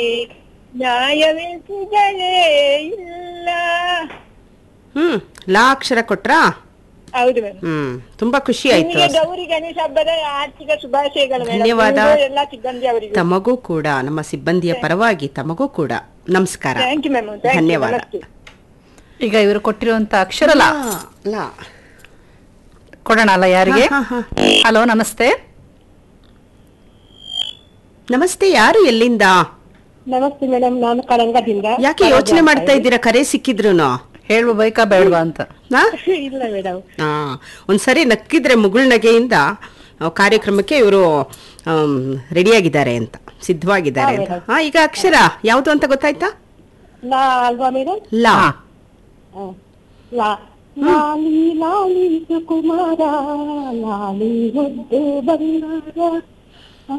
ನ್ಯಾಯವೆನಿಸಿದರೆ ಇಲ್ಲ. ಲಾ ಅಕ್ಷರ ಕೊಟ್ರಾ? ಹೌದು ಮೇಡಮ್. ತುಂಬಾ ಖುಷಿ ಆಯ್ತು. ಗೌರಿ ಗಣೇಶ ಹಬ್ಬದ ಆರ್ಥಿಕ ಶುಭಾಶಯಗಳು. ಧನ್ಯವಾದ. ಎಲ್ಲ ಸಿಬ್ಬಂದಿ ಅವರಿಗೆ, ತಮಗೂ ಕೂಡ, ನಮ್ಮ ಸಿಬ್ಬಂದಿಯ ಪರವಾಗಿ ತಮಗೂ ಕೂಡ ನಮಸ್ಕಾರ. Thank you ma'am. ಧನ್ಯವಾದ. ಈಗ ಇವರು ಕೊಟ್ಟಿರುವಂತ ಅಕ್ಷರ ಲಾ. ಲಾ ಕೊಡೋಣ ಅಲ್ಲ ಯಾರಿಗೆ? ಹಲೋ, ನಮಸ್ತೆ. ನಮಸ್ತೆ, ಯಾರು, ಎಲ್ಲಿಂದ? ನಮಸ್ತೆ ಮೇಡಮ್, ನಾನು ಕಳಂಗದಿಂದ. ಯಾಕೆ ಯೋಚನೆ ಮಾಡ್ತಾ ಇದ್ದೀರಾ ಕರೆ ಸಿಕ್ಕಿದ್ರು? ಹೇಳುವ ಬೇಕಾ ಬೇಡವಾ ಅಂತ? ಇಲ್ಲ ಮೇಡಮ್. ಒಂದ್ಸರಿ ನಕ್ಕಿದ್ರೆ ಮುಗುಳ್ನಗೆಯಿಂದ ಕಾರ್ಯಕ್ರಮಕ್ಕೆ ಇವರು ರೆಡಿಯಾಗಿದ್ದಾರೆ ಅಂತ, ಸಿದ್ಧವಾಗಿದ್ದಾರೆ ಅಂತ. ಈಗ ಅಕ್ಷರ ಯಾವುದು ಅಂತ ಗೊತ್ತಾಯ್ತಾ? ಲಾ ಅಲ್ವಾ ಮೇಡಮ್? ಲಾ. ಲಾಲಿ ಲಾಲಿ ಸುಕುಮಾರ, ಲಾಲಿ ಮುದ್ದು ಬಂಗಾರ,